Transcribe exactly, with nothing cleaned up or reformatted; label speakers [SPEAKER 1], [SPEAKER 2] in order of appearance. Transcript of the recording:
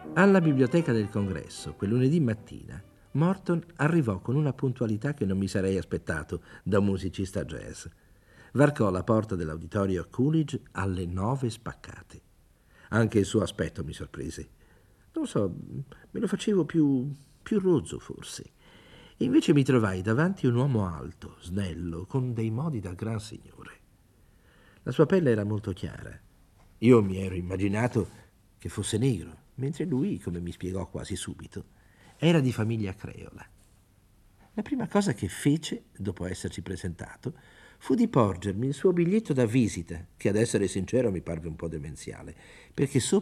[SPEAKER 1] Alla biblioteca del congresso, quel lunedì mattina, Morton arrivò con una puntualità che non mi sarei aspettato da un musicista jazz. Varcò la porta dell'auditorio Coolidge alle nove spaccate. Anche il suo aspetto mi sorprese. Non so, me lo facevo più, più rozzo forse. Invece mi trovai davanti un uomo alto, snello, con dei modi da gran signore. La sua pelle era molto chiara. Io mi ero immaginato che fosse negro, mentre lui, come mi spiegò quasi subito, era di famiglia creola. La prima cosa che fece, dopo esserci presentato, fu di porgermi il suo biglietto da visita, che ad essere sincero mi parve un po' demenziale, perché sopra